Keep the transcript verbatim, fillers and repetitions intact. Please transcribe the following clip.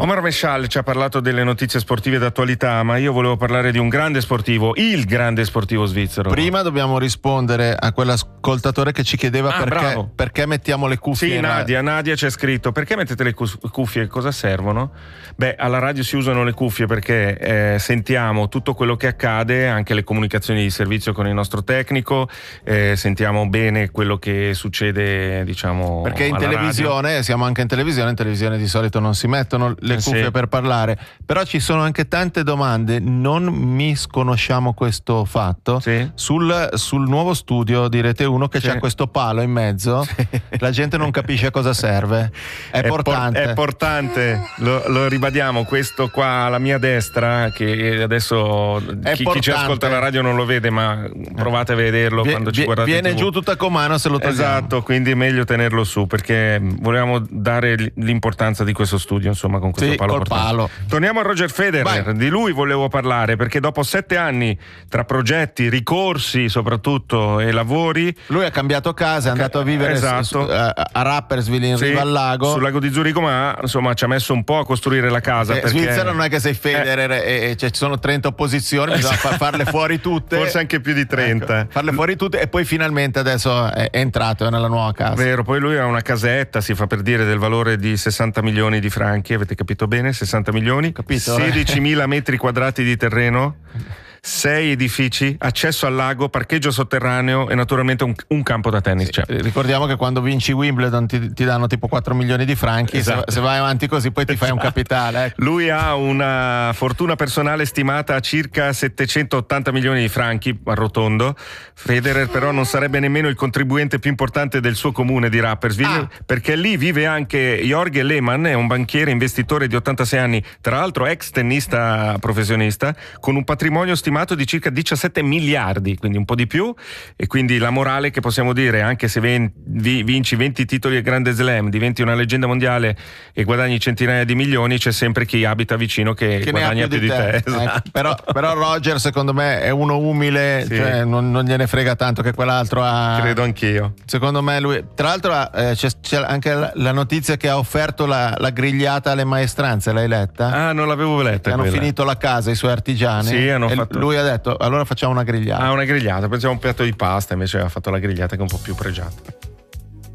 Omar Mescial ci ha parlato delle notizie sportive d'attualità, ma io volevo parlare di un grande sportivo, il grande sportivo svizzero. Prima dobbiamo rispondere a quell'ascoltatore che ci chiedeva ah, perché, perché mettiamo le cuffie. Sì, Nadia, Nadia c'è scritto: perché mettete le cuffie? Cosa servono? Beh, alla radio si usano le cuffie perché eh, sentiamo tutto quello che accade, anche le comunicazioni di servizio con il nostro tecnico, eh, sentiamo bene quello che succede, diciamo, perché in televisione, radio. Siamo anche in televisione, in televisione di solito non si mettono le cuffie sì. per parlare, però ci sono anche tante domande, non misconosciamo questo fatto, sì. sul, sul nuovo studio di Rete uno che sì. c'è questo palo in mezzo, sì. la gente non capisce a cosa serve, è, è portante. Por- è portante, lo, lo ribadiamo, questo qua alla mia destra, che adesso chi, chi ci ascolta la radio non lo vede, ma provate a vederlo v- quando ci guardate viene in T V. Giù tutta comano se lo togliamo. Esatto, quindi è meglio tenerlo su, perché volevamo dare l'importanza di questo studio, insomma, con questo sì, palo, col palo. Torniamo a Roger Federer. Vai. Di lui volevo parlare, perché dopo sette anni tra progetti, ricorsi soprattutto e lavori, lui ha cambiato casa, è andato a vivere esatto. su, a, a Rapperswil in sì, riva al lago, sul lago di Zurigo, ma insomma ci ha messo un po' a costruire la casa. Eh, perché Svizzera non è che sei Federer eh. e, e cioè, ci sono trenta opposizioni, bisogna far, farle fuori tutte, forse anche più di trenta, ecco, farle fuori tutte, e poi finalmente adesso è, è entrato nella nuova casa. Vero, poi lui ha una casetta, si fa per dire, del valore di sessanta milioni di franchi, avete capito bene? sessanta milioni, capito, sedicimila metri quadrati di terreno, sei edifici, accesso al lago, parcheggio sotterraneo e naturalmente un, un campo da tennis. Sì, cioè. Ricordiamo che quando vinci Wimbledon ti, ti danno tipo quattro milioni di franchi, esatto. se, se vai avanti così poi ti fai esatto. un capitale. Ecco. Lui ha una fortuna personale stimata a circa settecentottanta milioni di franchi, arrotondo. Federer però non sarebbe nemmeno il contribuente più importante del suo comune di Rapperswil, ah. perché lì vive anche Jorge Lehmann, è un banchiere investitore di ottantasei anni, tra l'altro ex tennista professionista, con un patrimonio stimato di circa diciassette miliardi, quindi un po' di più, e quindi la morale che possiamo dire, anche se vinci venti titoli al Grande Slam, diventi una leggenda mondiale e guadagni centinaia di milioni, c'è sempre chi abita vicino che, che guadagna più di, più di te, te. Esatto. Ecco, però, però Roger secondo me è uno umile, sì. cioè non, non gliene frega tanto che quell'altro ha, credo anch'io, secondo me lui, tra l'altro eh, c'è, c'è anche la, la notizia che ha offerto la, la grigliata alle maestranze, l'hai letta? Ah, non l'avevo letta. Hanno quella. finito la casa i suoi artigiani, sì, hanno fatto... lui ha detto allora facciamo una grigliata. Ah, una grigliata, pensavo un piatto di pasta, invece ha fatto la grigliata che è un po' più pregiata.